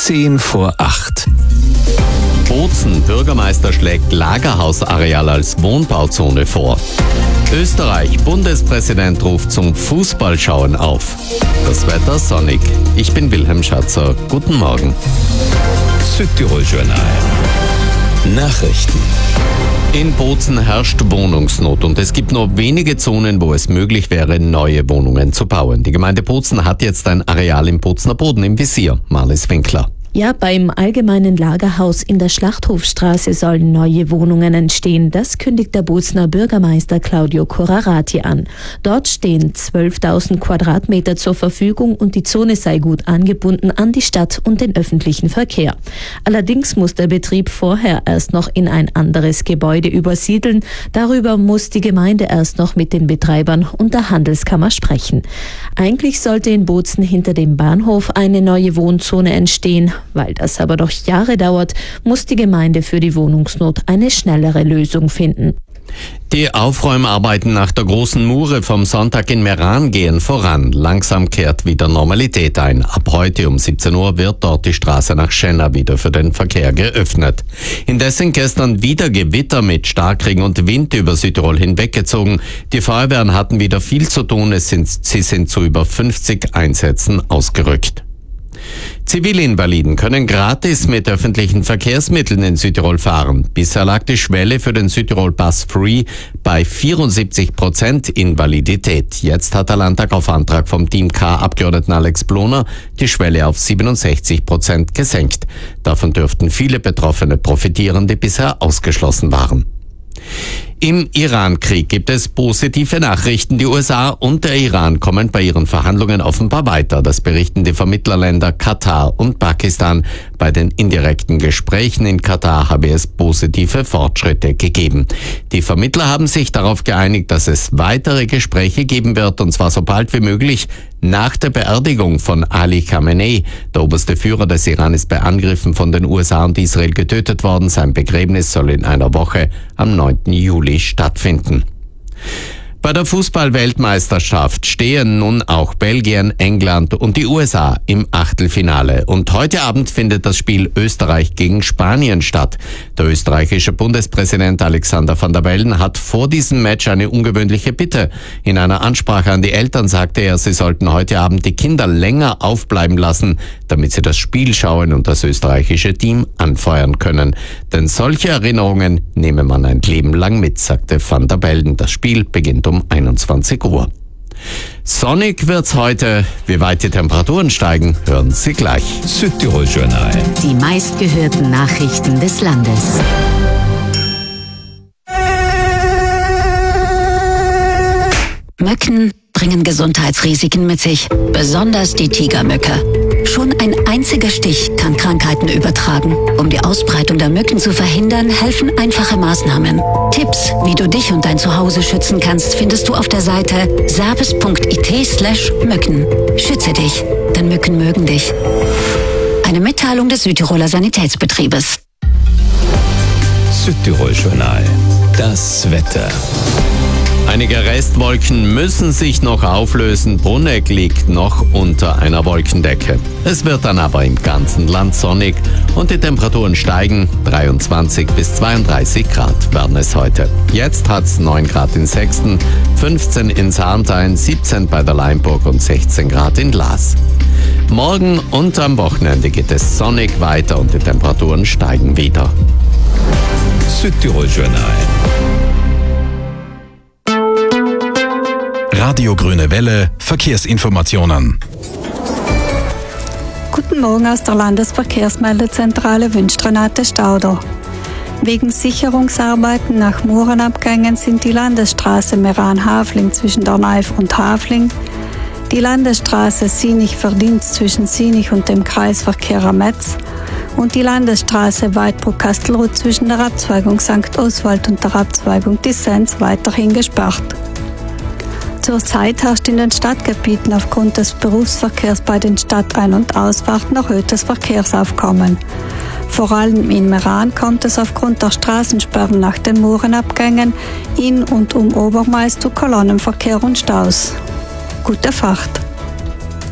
7:10. Bozen, Bürgermeister schlägt Lagerhausareal als Wohnbauzone vor. Österreich, Bundespräsident ruft zum Fußballschauen auf. Das Wetter sonnig. Ich bin Wilhelm Schatzer. Guten Morgen. Südtirol-Journal. Nachrichten. In Bozen herrscht Wohnungsnot und es gibt nur wenige Zonen, wo es möglich wäre, neue Wohnungen zu bauen. Die Gemeinde Bozen hat jetzt ein Areal im Bozener Boden im Visier. Marlies Winkler. Ja, beim allgemeinen Lagerhaus in der Schlachthofstraße sollen neue Wohnungen entstehen. Das kündigt der Bozener Bürgermeister Claudio Corrarati an. Dort stehen 12.000 Quadratmeter zur Verfügung und die Zone sei gut angebunden an die Stadt und den öffentlichen Verkehr. Allerdings muss der Betrieb vorher erst noch in ein anderes Gebäude übersiedeln. Darüber muss die Gemeinde erst noch mit den Betreibern und der Handelskammer sprechen. Eigentlich sollte in Bozen hinter dem Bahnhof eine neue Wohnzone entstehen. Weil das aber doch Jahre dauert, muss die Gemeinde für die Wohnungsnot eine schnellere Lösung finden. Die Aufräumarbeiten nach der großen Mure vom Sonntag in Meran gehen voran. Langsam kehrt wieder Normalität ein. Ab heute um 17 Uhr wird dort die Straße nach Schenna wieder für den Verkehr geöffnet. Indessen gestern wieder Gewitter mit Starkregen und Wind über Südtirol hinweggezogen. Die Feuerwehren hatten wieder viel zu tun. Sie sind zu über 50 Einsätzen ausgerückt. Zivilinvaliden können gratis mit öffentlichen Verkehrsmitteln in Südtirol fahren. Bisher lag die Schwelle für den Südtirol Bus Free bei 74% Invalidität. Jetzt hat der Landtag auf Antrag vom Team K-Abgeordneten Alex Bloner die Schwelle auf 67% gesenkt. Davon dürften viele Betroffene profitieren, die bisher ausgeschlossen waren. Im Iran-Krieg gibt es positive Nachrichten. Die USA und der Iran kommen bei ihren Verhandlungen offenbar weiter. Das berichten die Vermittlerländer Katar und Pakistan. Bei den indirekten Gesprächen in Katar habe es positive Fortschritte gegeben. Die Vermittler haben sich darauf geeinigt, dass es weitere Gespräche geben wird, und zwar so bald wie möglich nach der Beerdigung von Ali Khamenei. Der oberste Führer des Iran ist bei Angriffen von den USA und Israel getötet worden. Sein Begräbnis soll in einer Woche am 9. Juli stattfinden. Bei der Fußball-Weltmeisterschaft stehen nun auch Belgien, England und die USA im Achtelfinale. Und heute Abend findet das Spiel Österreich gegen Spanien statt. Der österreichische Bundespräsident Alexander Van der Bellen hat vor diesem Match eine ungewöhnliche Bitte. In einer Ansprache an die Eltern sagte er, sie sollten heute Abend die Kinder länger aufbleiben lassen, damit sie das Spiel schauen und das österreichische Team anfeuern können. Denn solche Erinnerungen nehme man ein Leben lang mit, sagte Van der Bellen. Das Spiel beginnt um 21 Uhr. Sonnig wird's heute. Wie weit die Temperaturen steigen, hören Sie gleich. Südtirol-Journal. Die meistgehörten Nachrichten des Landes. Mücken bringen Gesundheitsrisiken mit sich, besonders die Tigermücke. Schon ein einziger Stich kann Krankheiten übertragen. Um die Ausbreitung der Mücken zu verhindern, helfen einfache Maßnahmen. Tipps, wie du dich und dein Zuhause schützen kannst, findest du auf der Seite service.it/Mücken. Schütze dich, denn Mücken mögen dich. Eine Mitteilung des Südtiroler Sanitätsbetriebes. Südtirol-Journal. Das Wetter. Einige Restwolken müssen sich noch auflösen. Bruneck liegt noch unter einer Wolkendecke. Es wird dann aber im ganzen Land sonnig und die Temperaturen steigen. 23 bis 32 Grad werden es heute. Jetzt hat's 9 Grad in Sexten, 15 in Sarntein, 17 bei der Leimburg und 16 Grad in Laas. Morgen und am Wochenende geht es sonnig weiter und die Temperaturen steigen wieder. Südtirol-Journal. Radio Grüne Welle, Verkehrsinformationen. Guten Morgen aus der Landesverkehrsmeldezentrale wünscht Renate Stauder. Wegen Sicherungsarbeiten nach Murenabgängen sind die Landesstraße Meran-Hafling zwischen der Neif und Hafling, die Landesstraße Sinich-Verdienst zwischen Sinich und dem Kreisverkehr Ametz und die Landesstraße Weidbruck-Kastelruth zwischen der Abzweigung St. Oswald und der Abzweigung Dissens weiterhin gesperrt. Zurzeit herrscht in den Stadtgebieten aufgrund des Berufsverkehrs bei den Stadtein- und Ausfahrten erhöhtes Verkehrsaufkommen. Vor allem in Meran kommt es aufgrund der Straßensperren nach den Murenabgängen in und um Obermais zu Kolonnenverkehr und Staus. Gute Fahrt!